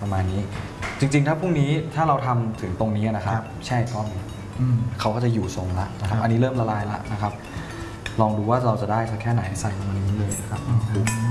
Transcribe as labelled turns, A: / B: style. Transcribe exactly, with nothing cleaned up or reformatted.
A: ประมาณนี้จริงๆถ้าพรุ่งนี้ถ้าเราทำถึงตรงนี้นะครับแช่ก้อนเขาก็จะอยู่ทรงละนะครับอันนี้เริ่มละลายละนะครับลองดูว่าเราจะได้สักแค่ไหนใส่ลงมาในนี้เลยครับ